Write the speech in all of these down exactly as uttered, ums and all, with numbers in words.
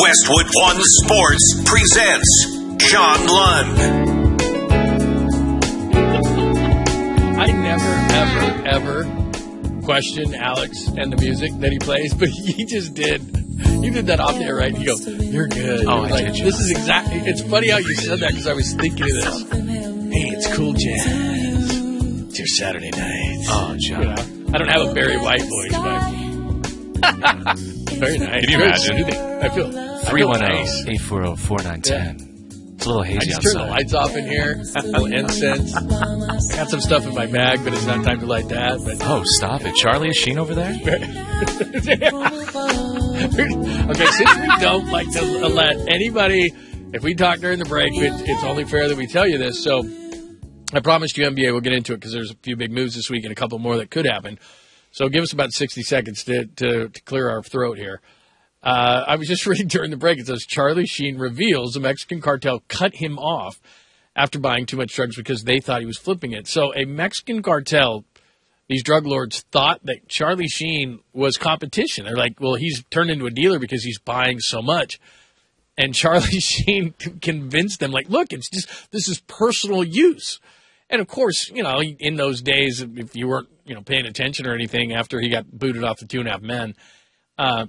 Westwood One Sports presents John Lund. I never, ever, ever question Alex and the music that he plays, but he just did. You did that off the air, right? You go, you're good. Oh, like, I did. This is exactly. It's funny how you said that because I was thinking of this. Hey, it's cool jazz. It's your Saturday night. Oh, John. You know? I don't have a Barry White voice, but very nice. Can you Very imagine? soothing. I feel three one zero, nice. eight four zero, four nine one zero. It's a little I hazy just outside. turned the lights off in here. A little incense. I got some stuff in my bag, but it's not time to light that. But Oh, stop it. Charlie, is Sheen over there? Okay, since we don't like to let anybody, if we talk during the break, it, it's only fair that we tell you this. So I promised you N B A, we'll get into it because there's a few big moves this week and a couple more that could happen. So give us about sixty seconds to, to, to clear our throat here. Uh, I was just reading during the break. It says Charlie Sheen reveals the Mexican cartel cut him off after buying too much drugs because they thought he was flipping it. So a Mexican cartel, these drug lords, thought that Charlie Sheen was competition. They're like, well, he's turned into a dealer because he's buying so much. And Charlie Sheen convinced them, like, look, it's just, this is personal use. And, of course, you know, in those days, if you weren't, you know, paying attention or anything after he got booted off the Two and a Half Men, uh,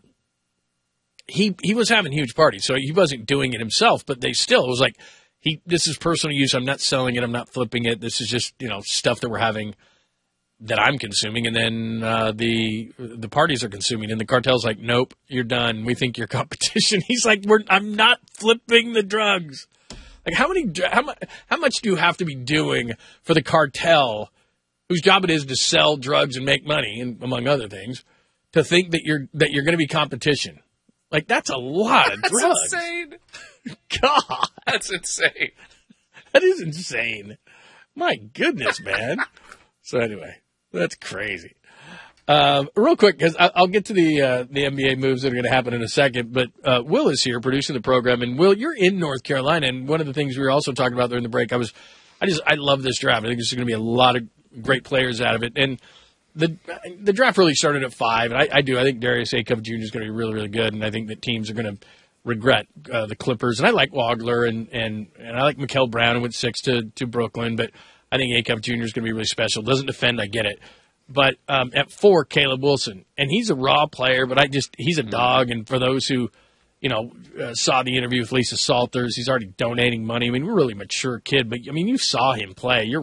he he was having huge parties. So he wasn't doing it himself, but they still, it was like, he this is personal use. I'm not selling it. I'm not flipping it. This is just, you know, stuff that we're having that I'm consuming. And then uh, the the parties are consuming. And the cartel's like, nope, you're done. We think you're competition. He's like, we're I'm not flipping the drugs. Like, how many, how much, how much do you have to be doing for the cartel, whose job it is to sell drugs and make money, and among other things, to think that you're that you're going to be competition? Like, that's a lot of That's drugs. insane. God, That's insane. that is insane. My goodness, man. So anyway, that's crazy. Um, real quick, because I'll get to the uh, the N B A moves that are going to happen in a second, but uh, Will is here producing the program, and Will, you're in North Carolina, and one of the things we were also talking about during the break, I was, I just, I love this draft. I think there's going to be a lot of great players out of it, and the the draft really started at five, and I, I do, I think Darius Acuff Junior is going to be really, really good, and I think that teams are going to regret uh, the Clippers, and I like Wagler, and and and I like Mikal Brown, who went six to to Brooklyn, but I think Acuff Junior is going to be really special. Doesn't defend, I get it. But um, at four, Caleb Wilson. And he's a raw player, but I just he's a dog. And for those who, you know, uh, saw the interview with Lisa Salters, he's already donating money. I mean, we're a really mature kid. But, I mean, you saw him play. You're